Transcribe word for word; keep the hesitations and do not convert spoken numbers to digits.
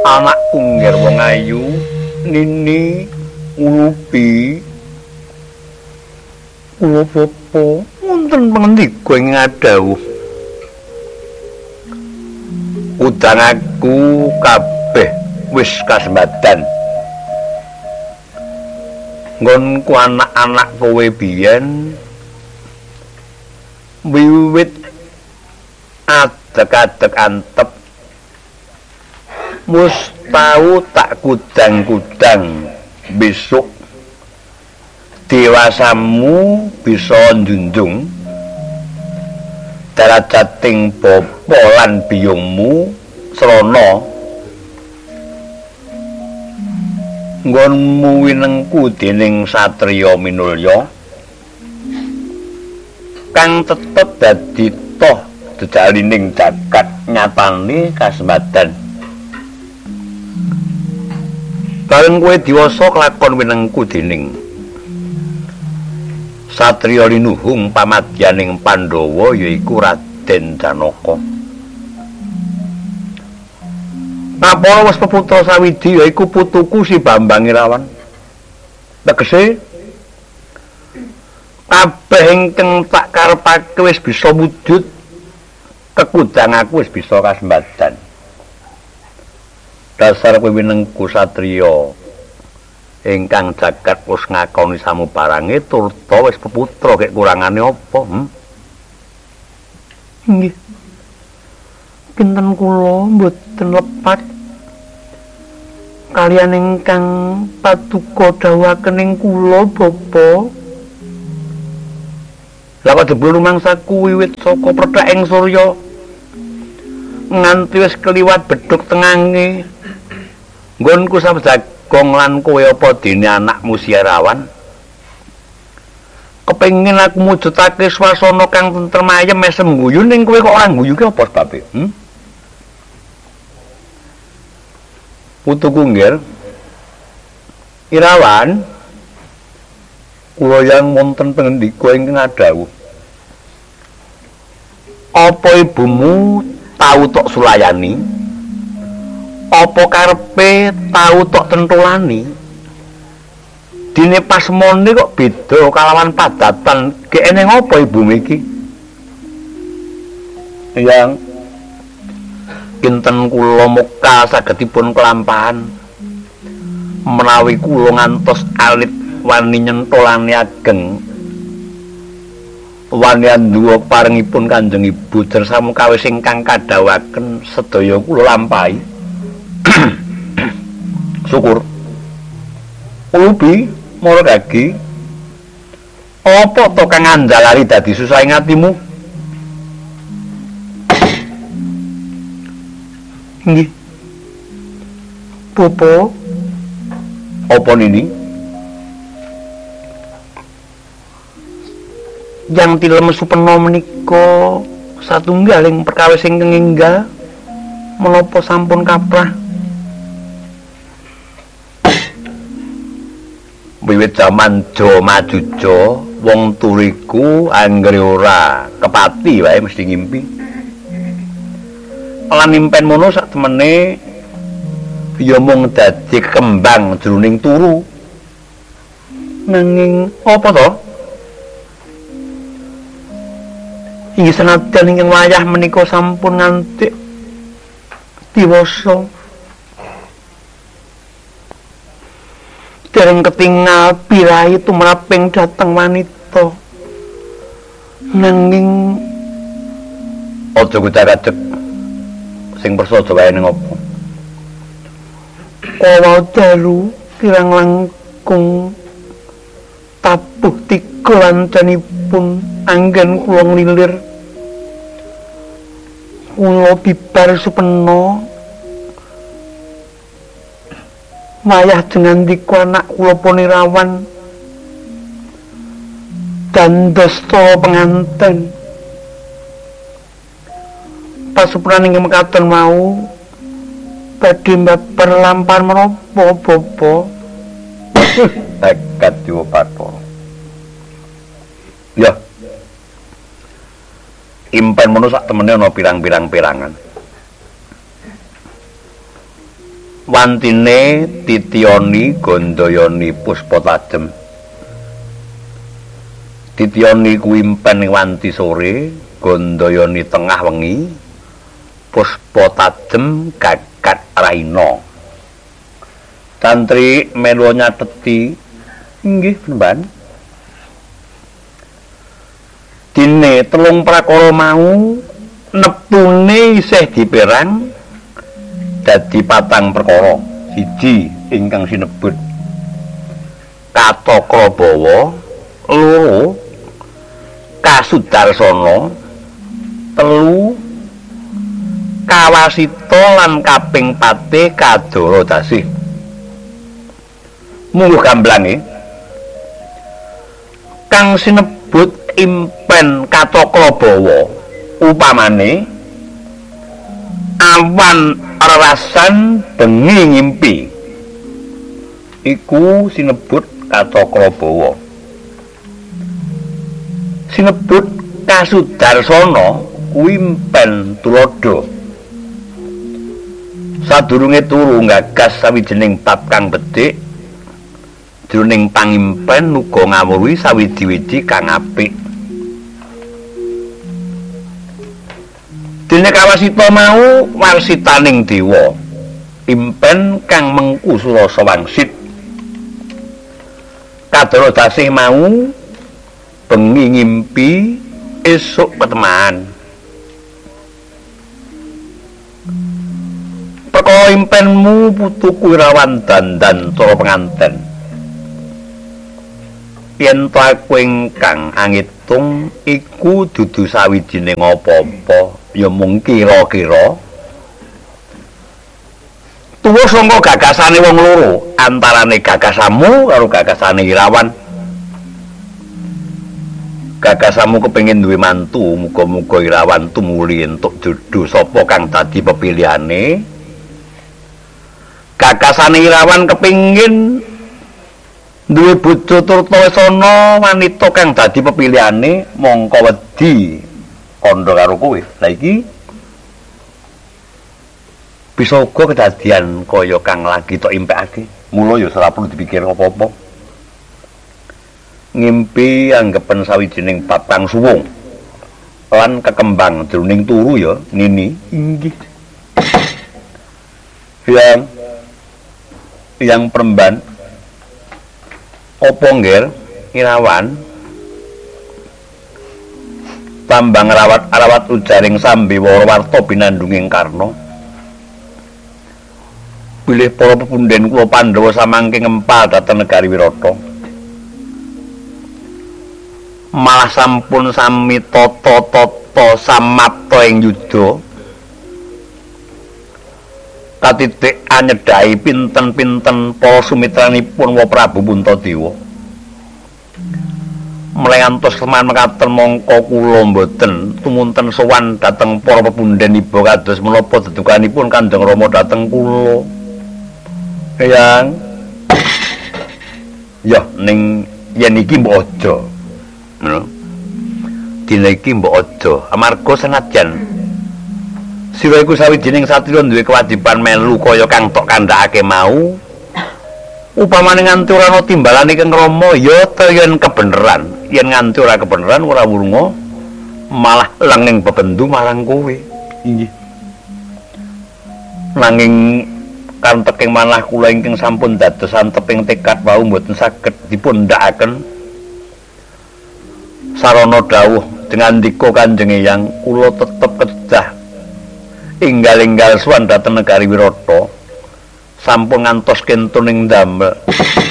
Anakku ngger wong ayu, Nini, Ulupi. Kula bapa wonten pangandika ing ngadhawuh. Udang aku kabeh wis kasembadan. Nggonku anak-anak kowe biyen wiwit adeg-adeg antep mus tau tak kudang-kudang besok dewasamu bisa njunjung darajating bapa lan biyungmu srana nggonmu winengku dening satriya minulya kang tetep dadi toh jejalining jagat nyatane kasembadan. Bareng kowe diwasa kelakon winengku dening satriya linuhung pamadyaning Pandhawa yaiku Raden Janaka. Napara wis peputra sawiji yaiku putuku si Bambang Irawan. Tegese kabeh ingkang tak karepake wis bisa wujud, kekudang aku wis bisa kasembadan. Dasar kowe winengku satriya ingkang jagat wis ngakoni samuparange turta wis peputra kek kurangane apa? Hmm? Nggih. Kinten kula mboten lepat kaliyan ingkang paduka dawuhaken ing kula bapa. Lah kok jebul rumangsaku wiwit saka pethèking surya nganti wis kliwat bedhug tengange nggonku sabjagong lan kowe apa dene anakmu Irawan kepengin aku mujudake swasana kang tentrem ayem mesem guyu ning kowe kok ora guyu ki apa sebabe? Hmm? Putuku nggih Irawan kula yang wonten pangendika ingkang adhawuh. Apa ibumu tau tok sulayani? Apa karepe tau tok tentulani? Dine pasmone kok beda kalawan padatan. Ki eneng apa ibumu iki? Yang kinten kula muka sagedipun kelampahan menawi kula ngantos alit wani nyentolane ageng wani anduwa parengipun Kanjeng Ibu dersamu kawis ingkang kadhawaken sedaya kula lampahi. Syukur Ulupi mara gagi apa to kang andalari dadi susah ing atimu? Nggih Bapa apa nini? Yang tilem supena menika satunggaling perkawis ingkang enggal menapa sampun kaprah wiwit jaman Joma Juja wong turiku anggere ora kepati wae mesti ngimpi lan impen mono sak temene ya mung dadi kembang jroning turu nanging apa to? Inggih senadyan ingkang wayah menika sampun nganti diwasa. Dereng ketingal birahi tumraping dhateng wanita. Nanging aja gudak-adeg sing prasaja wae ning apa. Kala dalu kirang langkung tabuh tiga lancanipun anggen kula nglilir kula bibar supena wayah jengandika anak kula Panirawan dandasta penganten pasupuran ingkang mekaten mau badhe mbabar lampah menapa bapa Tekat Dewa Bathara. Ya. Impen mono sak temene ana pirang-pirang perangan. wantine Tityani Gandayani Puspa Tajem. Tityani kuwi impen wanti sore, Gandayani tengah wengi, Puspa Tajem gagat raina. Tantri melu nyateti, inggih Mban. Dene telung prakara mau neptune isih diperang dadi patang perkara. Siji ingkang sinebut Katakrabawa, loro Kasudarsana, telu Kawasita lan kaping patih Kadaradasih. Mungguh gamblange kang sinebut impen Katakrabawa upamane awan rerasan bengi ngimpi iku sinebut Katakrabawa. Sinebut Kasudarsana kuwi impen tuladha. Sadurunge turu gagas sawijining bab kang becik jroning pangimpen uga ngawruhi sawiji-wiji kang apik. Dene Kawasita mau warsitaning dewa, impen kang mengku Surasa wangsit. Kadaradasih mau bengi ngimpi esuk peteman. Perkara impenmu putuku Irawan dandan cara penganten. Yen ta kowe ingkang angitung iku dudu sawijining apa-apa, ya mung kira-kira. Tuwa sangka gagasane wong loro, antarane gagasamu karo gagasane Irawan. Gagasamu kepengin duwe mantu, muga-muga Irawan tumuli entuk jodoh sapa kang dadi pepilihane. Gagasane Irawan kepengin duwe bojo Turtawasana, wanita kang dadi pepilihane, mongko wedi kandha karo kowe. Lah iki bisa uga kedadian kaya kang lagi tok impekake. Mula ya ora perlu dipikir apa-apa. Ngimpi anggepen sawijining bab kang suwung lan kekembang jroning turu ya nini inggih. Yang yang peremban apa ngger Irawan tambang rawat-arawat ujaring Sambiwara warta binandunging Karna. Bilih para pepunden kula Pandhawa samangke ngempal dhateng negari Wirata. Malah sampun sami tata-tata samapta ing yudha. Katitik anyedhahi pinten-pinten para sumitranipun Wa Prabu Puntadewa. Mlengantos keman mekaten mongko kula mboten tumunten sowan dhateng para pepunden iba kados menapa dedukanipun Kanjeng Rama dhateng kula. Eyang. Ya ning yen iki mbok aja. Ngono. Dina iki mbok aja amarga senajan sira iku sawijining satriya duwe kewajiban melu kaya kang tok kandhakake mau. Upamane nganti ora ana timbalane Kang Rama ya ta yen kebeneran, yen nganti ora kebeneran ora wurunga malah langing bebendu marang kowe. Inggih. Nanging kanteking manah kula ingkang sampun dadosan teping tekad wau mboten saged dipun ndakaken sarana dawuh dengan ndika Kanjeng Eyang kula tetep kedah enggal-enggal suwan dhateng negari Wirata sampun ngantos kentuning damel